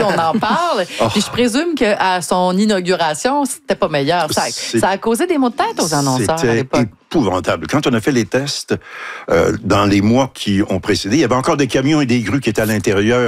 on en parle. Puis je présume qu'à son inauguration, c'était pas meilleur. Ça a causé des maux de tête aux annonceurs à l'époque. Épouvantable. Quand on a fait les tests dans les mois qui ont précédé, il y avait encore des camions et des grues qui étaient à l'intérieur